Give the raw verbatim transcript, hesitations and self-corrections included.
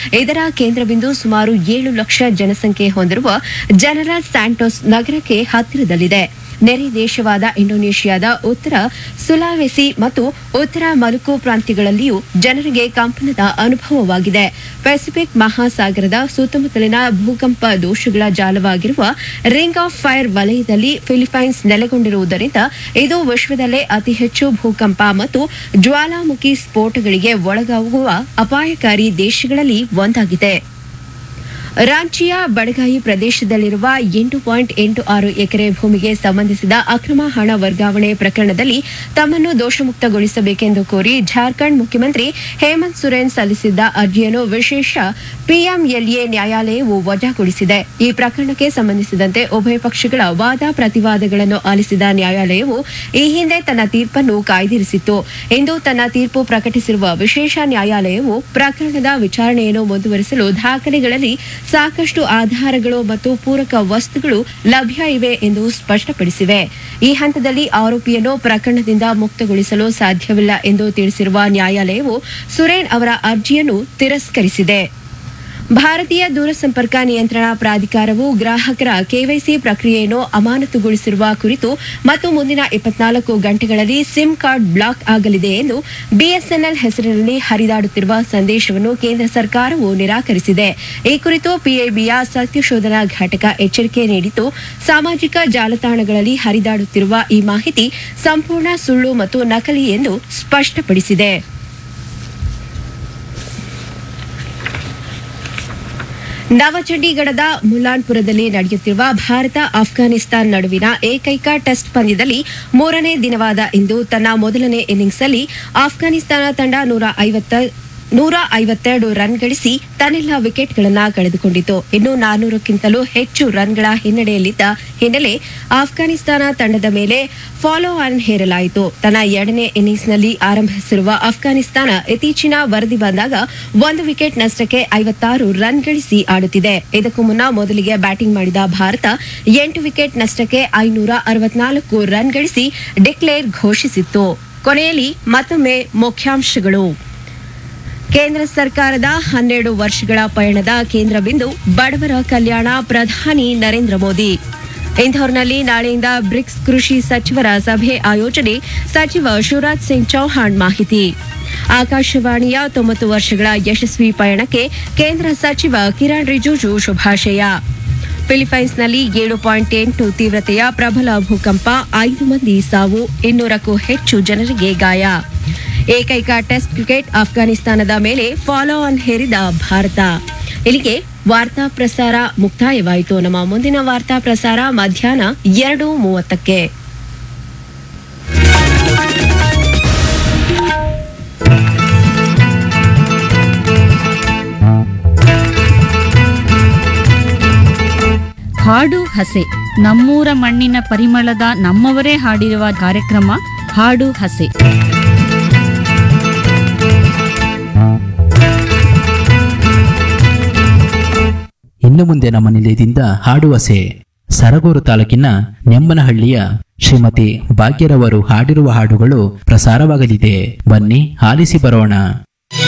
ಇದರ ಕೇಂದ್ರಬಿಂದು ಸುಮಾರು ಏಳು ಲಕ್ಷ ಜನಸಂಖ್ಯೆ ಹೊಂದಿರುವ ಜನರಲ್ ಸ್ಯಾಂಟೋಸ್ ನಗರಕ್ಕೆ ಹತ್ತಿರದಲ್ಲಿದೆ. ನೆರೆ ದೇಶವಾದ ಇಂಡೋನೇಷಿಯಾದ ಉತ್ತರ ಸುಲಾವೆಸಿ ಮತ್ತು ಉತ್ತರ ಮಲುಕು ಪ್ರಾಂತ್ಯಗಳಲ್ಲಿಯೂ ಜನರಿಗೆ ಕಂಪನದ ಅನುಭವವಾಗಿದೆ. ಪೆಸಿಫಿಕ್ ಮಹಾಸಾಗರದ ಸುತ್ತಮುತ್ತಲಿನ ಭೂಕಂಪ ದೋಷಗಳ ಜಾಲವಾಗಿರುವ ರಿಂಗ್ ಆಫ್ ಫೈರ್ ವಲಯದಲ್ಲಿ ಫಿಲಿಪೈನ್ಸ್ ನೆಲೆಗೊಂಡಿರುವುದರಿಂದ ಇದು ವಿಶ್ವದಲ್ಲೇ ಅತಿ ಹೆಚ್ಚು ಭೂಕಂಪ ಮತ್ತು ಜ್ವಾಲಾಮುಖಿ ಸ್ಫೋಟಗಳಿಗೆ ಒಳಗಾಗುವ ಅಪಾಯಕಾರಿ ದೇಶಗಳಲ್ಲಿ ಒಂದಾಗಿದೆ. ರಾಂಚಿಯ ಬಡಗಾಯಿ ಪ್ರದೇಶದಲ್ಲಿರುವ ಎಂಟು ಪಾಯಿಂಟ್ ಎಂಟು ಆರು ಎಕರೆ ಭೂಮಿಗೆ ಸಂಬಂಧಿಸಿದ ಅಕ್ರಮ ಹಣ ವರ್ಗಾವಣೆ ಪ್ರಕರಣದಲ್ಲಿ ತಮ್ಮನ್ನು ದೋಷಮುಕ್ತಗೊಳಿಸಬೇಕೆಂದು ಕೋರಿ ಜಾರ್ಖಂಡ್ ಮುಖ್ಯಮಂತ್ರಿ ಹೇಮಂತ್ ಸೊರೇನ್ ಸಲ್ಲಿಸಿದ್ದ ಅರ್ಜಿಯನ್ನು ವಿಶೇಷ ಪಿಎಂಎಲ್ಎ ನ್ಯಾಯಾಲಯವು ವಜಾಗೊಳಿಸಿದೆ. ಈ ಪ್ರಕರಣಕ್ಕೆ ಸಂಬಂಧಿಸಿದಂತೆ ಉಭಯ ಪಕ್ಷಗಳ ವಾದ ಪ್ರತಿವಾದಗಳನ್ನು ಆಲಿಸಿದ ನ್ಯಾಯಾಲಯವು ಈ ಹಿಂದೆ ತನ್ನ ತೀರ್ಪನ್ನು ಕಾಯ್ದಿರಿಸಿತ್ತು. ಇಂದು ತನ್ನ ತೀರ್ಪು ಪ್ರಕಟಿಸಿರುವ ವಿಶೇಷ ನ್ಯಾಯಾಲಯವು ಪ್ರಕರಣದ ವಿಚಾರಣೆಯನ್ನು ಮುಂದುವರಿಸಲು ದಾಖಲೆಗಳಲ್ಲಿ ಸಾಕಷ್ಟು ಆಧಾರಗಳು ಮತ್ತು ಪೂರಕ ವಸ್ತುಗಳು ಲಭ್ಯ ಇವೆ ಎಂದು ಸ್ಪಷ್ಟಪಡಿಸಿವೆ. ಈ ಹಂತದಲ್ಲಿ ಆರೋಪಿಯನ್ನು ಪ್ರಕರಣದಿಂದ ಮುಕ್ತಗೊಳಿಸಲು ಸಾಧ್ಯವಿಲ್ಲ ಎಂದು ತಿಳಿಸಿರುವ ನ್ಯಾಯಾಲಯವು ಸುರೇನ್ ಅವರ ಅರ್ಜಿಯನ್ನು ತಿರಸ್ಕರಿಸಿದೆ. ಭಾರತೀಯ ದೂರಸಂಪರ್ಕ ನಿಯಂತ್ರಣ ಪ್ರಾಧಿಕಾರವು ಗ್ರಾಹಕರ ಕೆವೈಸಿ ಪ್ರಕ್ರಿಯೆಯನ್ನು ಅಮಾನತುಗೊಳಿಸಿರುವ ಕುರಿತು ಮತ್ತು ಮುಂದಿನ ಇಪ್ಪತ್ನಾಲ್ಕು ಗಂಟೆಗಳಲ್ಲಿ ಸಿಮ್ ಕಾರ್ಡ್ ಬ್ಲಾಕ್ ಆಗಲಿದೆ ಎಂದು ಬಿಎಸ್ಎನ್ಎಲ್ ಹೆಸರಿನಲ್ಲಿ ಹರಿದಾಡುತ್ತಿರುವ ಸಂದೇಶವನ್ನು ಕೇಂದ್ರ ಸರ್ಕಾರವು ನಿರಾಕರಿಸಿದೆ. ಈ ಕುರಿತು ಪಿಐಬಿಯ ಸತ್ಯಶೋಧನಾ ಘಟಕ ಎಚ್ಚರಿಕೆ ನೀಡಿದ್ದು, ಸಾಮಾಜಿಕ ಜಾಲತಾಣಗಳಲ್ಲಿ ಹರಿದಾಡುತ್ತಿರುವ ಈ ಮಾಹಿತಿ ಸಂಪೂರ್ಣ ಸುಳ್ಳು ಮತ್ತು ನಕಲಿ ಎಂದು ಸ್ಪಷ್ಟಪಡಿಸಿದೆ. ನವಚಂಡೀಗಢದ ಮುಲಾನ್ಪುರದಲ್ಲಿ ನಡೆಯುತ್ತಿರುವ ಭಾರತ ಆಫ್ಘಾನಿಸ್ತಾನ ನಡುವಿನ ಏಕೈಕ ಟೆಸ್ಟ್ ಪಂದ್ಯದಲ್ಲಿ ಮೂರನೇ ದಿನವಾದ ಇಂದು ತನ್ನ ಮೊದಲನೇ ಇನ್ನಿಂಗ್ಸ್ನಲ್ಲಿ ಆಫ್ಘಾನಿಸ್ತಾನ ತಂಡ ನೂರ ಐವತ್ತ ನೂರ ಐವತ್ತೆರಡು ರನ್ ಗಳಿಸಿ ತನ್ನೆಲ್ಲ ವಿಕೆಟ್ಗಳನ್ನು ಕಳೆದುಕೊಂಡಿತು. ಇನ್ನು ನಾನ್ನೂರಕ್ಕಿಂತಲೂ ಹೆಚ್ಚು ರನ್ಗಳ ಹಿನ್ನಡೆಯಲ್ಲಿದ್ದ ಹಿನ್ನೆಲೆ ಆಫ್ಘಾನಿಸ್ತಾನ ತಂಡದ ಮೇಲೆ ಫಾಲೋ ಆನ್ ಹೇರಲಾಯಿತು. ತನ್ನ ಎರಡನೇ ಇನ್ನಿಂಗ್ಸ್ನಲ್ಲಿ ಆರಂಭಿಸಿರುವ ಆಫ್ಘಾನಿಸ್ತಾನ ಇತ್ತೀಚಿನ ವರದಿ ಬಂದಾಗ ಒಂದು ವಿಕೆಟ್ ನಷ್ಟಕ್ಕೆ ಐವತ್ತಾರು ರನ್ ಗಳಿಸಿ ಆಡುತ್ತಿದೆ. ಇದಕ್ಕೂ ಮುನ್ನ ಮೊದಲಿಗೆ ಬ್ಯಾಟಿಂಗ್ ಮಾಡಿದ ಭಾರತ ಎಂಟು ವಿಕೆಟ್ ನಷ್ಟಕ್ಕೆ ಐನೂರ ಅರವತ್ನಾಲ್ಕು ರನ್ ಗಳಿಸಿ ಡಿಕ್ಲೇರ್ ಘೋಷಿಸಿತ್ತು. ಕೊನೆಯಲ್ಲಿ ಮತ್ತೊಮ್ಮೆ ಮುಖ್ಯಾಂಶಗಳು. ಕೇಂದ್ರ ಸರ್ಕಾರದ ಹನ್ನೆರಡು ವರ್ಷಗಳ ಪಯಣದ ಕೇಂದ್ರ ಬಿಂದು ಬಡವರ ಕಲ್ಯಾಣ. ಪ್ರಧಾನಿ ನರೇಂದ್ರ ಮೋದಿ. ಇಂಧೋರ್ನಲ್ಲಿ ನಾಳೆಯಿಂದ ಬ್ರಿಕ್ಸ್ ಕೃಷಿ ಸಚಿವರ ಸಭೆ ಆಯೋಜನೆ. ಸಚಿವ ಶಿವರಾಜ್ ಸಿಂಗ್ ಚೌಹಾಣ್ ಮಾಹಿತಿ. ಆಕಾಶವಾಣಿಯ ತೊಂಬತ್ತು ವರ್ಷಗಳ ಯಶಸ್ವಿ ಪಯಣಕ್ಕೆ ಕೇಂದ್ರ ಸಚಿವ ಕಿರಣ್ ರಿಜಿಜು ಶುಭಾಶಯ. ಫಿಲಿಪೈನ್ಸ್ನಲ್ಲಿ ಏಳು ಪಾಯಿಂಟ್ ಎಂಟು ತೀವ್ರತೆಯ ಪ್ರಬಲ ಭೂಕಂಪ, ಐದು ಮಂದಿ ಸಾವು, ಇನ್ನೂರಕ್ಕೂ ಹೆಚ್ಚು ಜನರಿಗೆ ಗಾಯ. ಏಕೈಕ ಟೆಸ್ಟ್ ಕ್ರಿಕೆಟ್ ಆಫ್ಘಾನಿಸ್ತಾನದ ಮೇಲೆ ಫಾಲೋ ಆನ್ ಹೇರಿದ ಭಾರತ. ಇಲ್ಲಿಗೆ ವಾರ್ತಾ ಪ್ರಸಾರ ಮುಕ್ತಾಯವಾಯಿತು. ನಮ್ಮ ಮುಂದಿನ ವಾರ್ತಾ ಪ್ರಸಾರ ಮಧ್ಯಾಹ್ನ ಎರಡು ಮೂವತ್ತಕ್ಕೆ. ಹಾಡು ಹಸೆ, ನಮ್ಮೂರ ಮಣ್ಣಿನ ಪರಿಮಳದ ನಮ್ಮವರೇ ಹಾಡಿರುವ ಕಾರ್ಯಕ್ರಮ ಹಾಡು ಹಸೆ. ಇನ್ನು ಮುಂದೆ ನಮ್ಮ ನಿಲಯದಿಂದ ಹಾಡುವಸೆ. ಸರಗೂರು ತಾಲೂಕಿನ ನೆಮ್ಮನಹಳ್ಳಿಯ ಶ್ರೀಮತಿ ಭಾಗ್ಯರವರು ಹಾಡಿರುವ ಹಾಡುಗಳು ಪ್ರಸಾರವಾಗಲಿದೆ. ಬನ್ನಿ ಆಲಿಸಿ ಬರೋಣ.